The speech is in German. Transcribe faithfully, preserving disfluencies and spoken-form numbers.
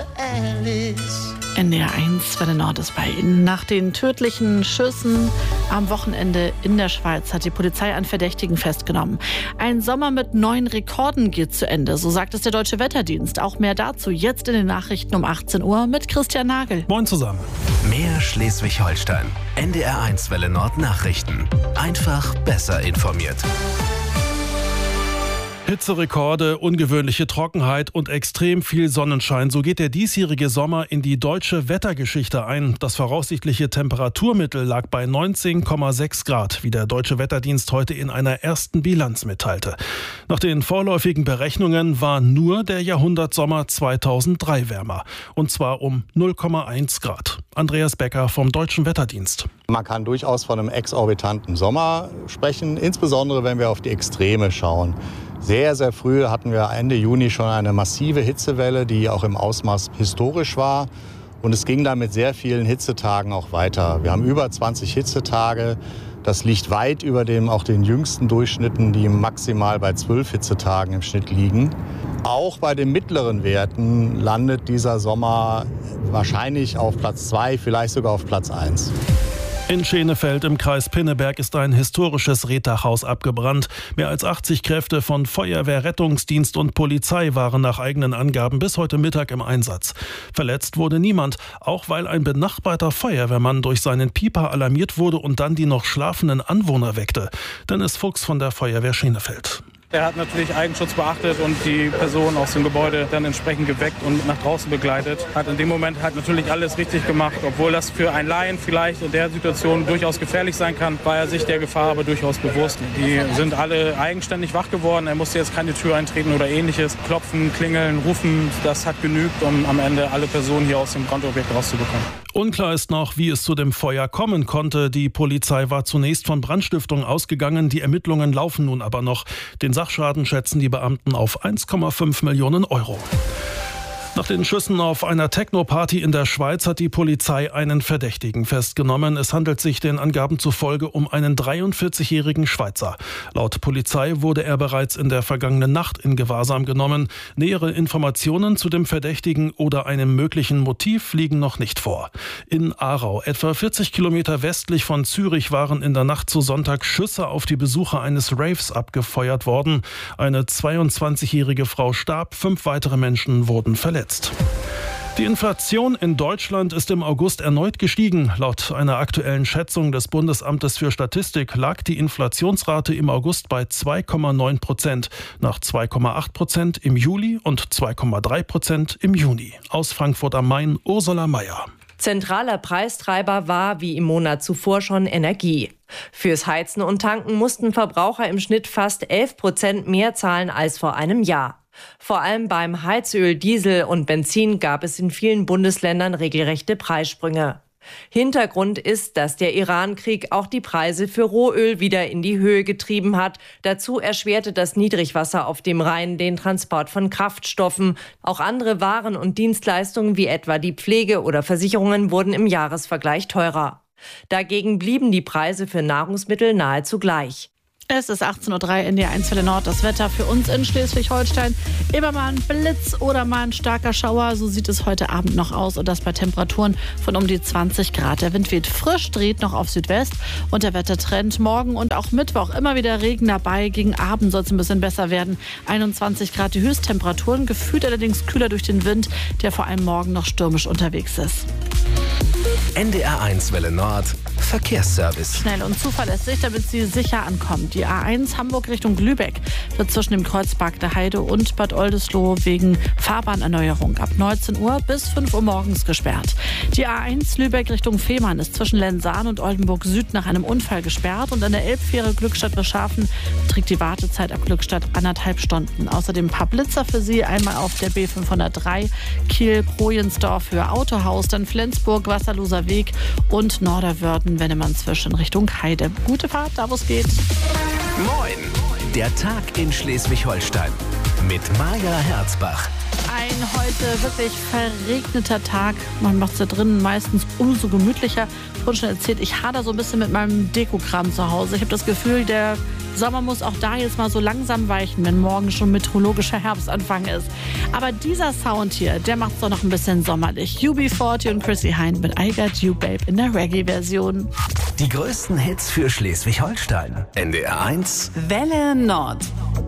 Alice. N D R eins, Welle Nord ist bei Ihnen. Nach den tödlichen Schüssen am Wochenende in der Schweiz hat die Polizei einen Verdächtigen festgenommen. Ein Sommer mit neuen Rekorden geht zu Ende, so sagt es der Deutsche Wetterdienst. Auch mehr dazu jetzt in den Nachrichten um achtzehn Uhr mit Christian Nagel. Moin zusammen. Mehr Schleswig-Holstein. N D R eins Welle Nord Nachrichten. Einfach besser informiert. Hitzerekorde, ungewöhnliche Trockenheit und extrem viel Sonnenschein. So geht der diesjährige Sommer in die deutsche Wettergeschichte ein. Das voraussichtliche Temperaturmittel lag bei neunzehn Komma sechs Grad, wie der Deutsche Wetterdienst heute in einer ersten Bilanz mitteilte. Nach den vorläufigen Berechnungen war nur der Jahrhundertsommer zweitausenddrei wärmer. Und zwar um null Komma eins Grad. Andreas Becker vom Deutschen Wetterdienst. Man kann durchaus von einem exorbitanten Sommer sprechen, insbesondere wenn wir auf die Extreme schauen. Sehr, sehr früh hatten wir Ende Juni schon eine massive Hitzewelle, die auch im Ausmaß historisch war. Und es ging dann mit sehr vielen Hitzetagen auch weiter. Wir haben über zwanzig Hitzetage. Das liegt weit über dem, auch den jüngsten Durchschnitten, die maximal bei zwölf Hitzetagen im Schnitt liegen. Auch bei den mittleren Werten landet dieser Sommer wahrscheinlich auf Platz zwei, vielleicht sogar auf Platz eins. In Schenefeld im Kreis Pinneberg ist ein historisches Rehtachhaus abgebrannt. Mehr als achtzig Kräfte von Feuerwehr, Rettungsdienst und Polizei waren nach eigenen Angaben bis heute Mittag im Einsatz. Verletzt wurde niemand, auch weil ein benachbarter Feuerwehrmann durch seinen Pieper alarmiert wurde und dann die noch schlafenden Anwohner weckte. Dennis Fuchs von der Feuerwehr Schenefeld. Er hat natürlich Eigenschutz beachtet und die Person aus dem Gebäude dann entsprechend geweckt und nach draußen begleitet. Hat in dem Moment halt natürlich alles richtig gemacht, obwohl das für einen Laien vielleicht in der Situation durchaus gefährlich sein kann, war er sich der Gefahr aber durchaus bewusst. Die sind alle eigenständig wach geworden. Er musste jetzt keine Tür eintreten oder ähnliches. Klopfen, klingeln, rufen, das hat genügt, um am Ende alle Personen hier aus dem Brandobjekt rauszubekommen. Unklar ist noch, wie es zu dem Feuer kommen konnte. Die Polizei war zunächst von Brandstiftung ausgegangen. Die Ermittlungen laufen nun aber noch. Den Sachschaden schätzen die Beamten auf eins Komma fünf Millionen Euro. Nach den Schüssen auf einer Techno-Party in der Schweiz hat die Polizei einen Verdächtigen festgenommen. Es handelt sich den Angaben zufolge um einen dreiundvierzigjährigen Schweizer. Laut Polizei wurde er bereits in der vergangenen Nacht in Gewahrsam genommen. Nähere Informationen zu dem Verdächtigen oder einem möglichen Motiv liegen noch nicht vor. In Aarau, etwa vierzig Kilometer westlich von Zürich, waren in der Nacht zu Sonntag Schüsse auf die Besucher eines Raves abgefeuert worden. Eine zweiundzwanzigjährige Frau starb, fünf weitere Menschen wurden verletzt. Die Inflation in Deutschland ist im August erneut gestiegen. Laut einer aktuellen Schätzung des Bundesamtes für Statistik lag die Inflationsrate im August bei zwei Komma neun Prozent, nach zwei Komma acht Prozent im Juli und zwei Komma drei Prozent im Juni. Aus Frankfurt am Main, Ursula Mayer. Zentraler Preistreiber war wie im Monat zuvor schon Energie. Fürs Heizen und Tanken mussten Verbraucher im Schnitt fast elf Prozent mehr zahlen als vor einem Jahr. Vor allem beim Heizöl, Diesel und Benzin gab es in vielen Bundesländern regelrechte Preissprünge. Hintergrund ist, dass der Iran-Krieg auch die Preise für Rohöl wieder in die Höhe getrieben hat. Dazu erschwerte das Niedrigwasser auf dem Rhein den Transport von Kraftstoffen. Auch andere Waren und Dienstleistungen wie etwa die Pflege oder Versicherungen wurden im Jahresvergleich teurer. Dagegen blieben die Preise für Nahrungsmittel nahezu gleich. Es ist achtzehn Uhr drei, N D R eins Welle Nord. Das Wetter für uns in Schleswig-Holstein. Immer mal ein Blitz oder mal ein starker Schauer. So sieht es heute Abend noch aus. Und das bei Temperaturen von um die zwanzig Grad. Der Wind weht frisch, dreht noch auf Südwest. Und der Wettertrend morgen und auch Mittwoch immer wieder Regen dabei. Gegen Abend soll es ein bisschen besser werden. einundzwanzig Grad die Höchsttemperaturen. Gefühlt allerdings kühler durch den Wind, der vor allem morgen noch stürmisch unterwegs ist. N D R eins Welle Nord Verkehrsservice. Schnell und zuverlässig, damit Sie sicher ankommen. Die A eins Hamburg Richtung Lübeck wird zwischen dem Kreuzberg der Heide und Bad Oldesloe wegen Fahrbahnerneuerung ab neunzehn Uhr bis fünf Uhr morgens gesperrt. Die A eins Lübeck Richtung Fehmarn ist zwischen Lensahn und Oldenburg Süd nach einem Unfall gesperrt und an der Elbfähre Glückstadt-Breschhaven beträgt die Wartezeit ab Glückstadt anderthalb Stunden. Außerdem ein paar Blitzer für Sie, einmal auf der B fünfhundertdrei Kiel-Projensdorf für Autohaus, dann Flensburg, Wasserloser Weg und Norderwörden, Wennemannswisch in Richtung Heide. Gute Fahrt, da wo es geht. Moin! Der Tag in Schleswig-Holstein. mit Maja Herzbach. Ein heute wirklich verregneter Tag. Man macht es da drinnen meistens umso gemütlicher. Vorhin schon erzählt, ich hader so ein bisschen mit meinem Dekokram zu Hause. Ich habe das Gefühl, der Sommer muss auch da jetzt mal so langsam weichen, wenn morgen schon meteorologischer Herbstanfang ist. Aber dieser Sound hier, der macht es doch noch ein bisschen sommerlich. U B vierzig und Chrissy Hynde mit I Got You Babe in der Reggae-Version. Die größten Hits für Schleswig-Holstein. N D R eins Welle Nord.